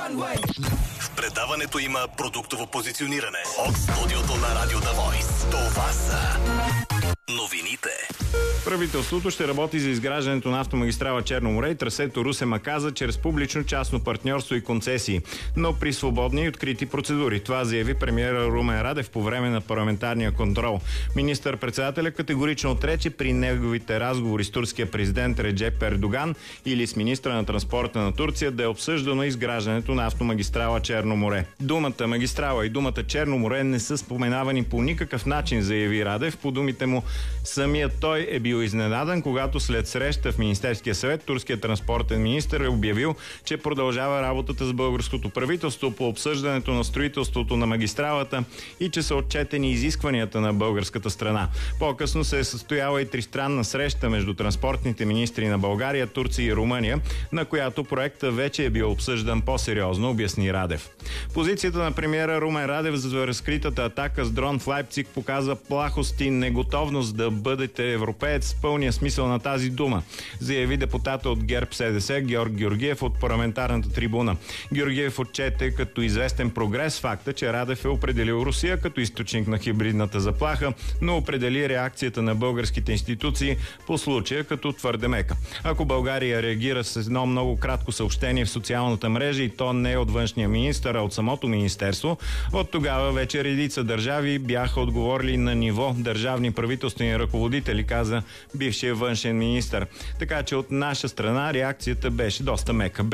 В предаването има продуктово позициониране от студиото на Радио The Voice. Това са новините. Правителството ще работи за изграждането на автомагистрала Черно море и трасето Русе-Маказа чрез публично-частно партньорство и концесии, но при свободни и открити процедури. Това заяви премиера Румен Радев по време на парламентарния контрол. Министър-председателя категорично отрече при неговите разговори с турския президент Реджеп Ердоган или с министра на транспорта на Турция да е обсъждано изграждането на автомагистрала Черно море. Думата магистрала и думата Черно море не са споменавани по никакъв начин, заяви Радев. По думите му, самият той е бил изненадан, когато след среща в Министерския съвет турският транспортен министър е обявил, че продължава работата с българското правителство по обсъждането на строителството на магистралата и че са отчетени изискванията на българската страна. По-късно се е състояла и тристранна среща между транспортните министри на България, Турция и Румъния, на която проекта вече е бил обсъждан по-сериозно, обясни Радев. Позицията на премиера Румен Радев за разкритата атака с дрон в Лайпциг показа плахост и неготовност да бъдете европеец в пълния смисъл на тази дума, заяви депутата от ГЕРБ-СДС Георг Георгиев от парламентарната трибуна. Георгиев отчете като известен прогрес факта, че Радев е определил Русия като източник на хибридната заплаха, но определи реакцията на българските институции по случая като твърде мека. Ако България реагира с едно много кратко съобщение в социалната мрежа и то не е от външния министър, а от самото министерство, от тогава вече редица държави бяха отговорили на ниво държавни правителствени ръководители, каза бившия външен министър. Така че от наша страна реакцията беше доста мека.